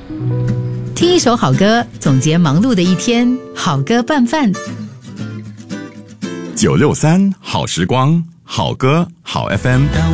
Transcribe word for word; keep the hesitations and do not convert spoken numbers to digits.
听一首好歌，总结忙碌的一天，好歌拌饭。 九六三好时光，好歌好 F M。 当